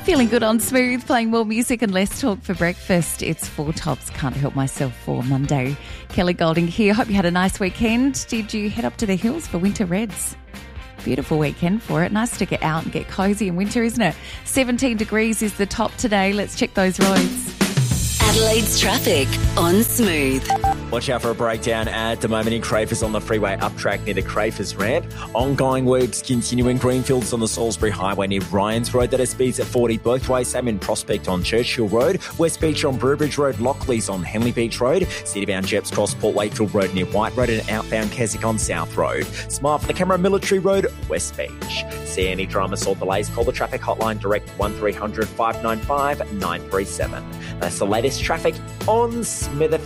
Feeling good on Smooth, playing more music and less talk for breakfast. It's Four Tops, Can't Help Myself for Monday. Kelly Golding here. Hope you had a nice weekend. Did you head up to the hills for winter reds? Beautiful weekend for it. Nice to get out and get cosy in winter, isn't it? 17 degrees is the top today. Let's check those roads. Adelaide's traffic on Smooth. Watch out for a breakdown at the moment in Crafers on the freeway up track near the Crafers ramp. Ongoing works continuing. Greenfields on the Salisbury Highway near Ryan's Road. That is speeds at 40 both ways. Same in Prospect on Churchill Road. West Beach on Brewbridge Road. Lockley's on Henley Beach Road. Citybound Jeps Cross Port Wakefield Road near White Road and outbound Keswick on South Road. Smart for the camera Military Road, West Beach. See any dramas or delays, call the traffic hotline direct 1300 595 937. That's the latest traffic on Smith FM.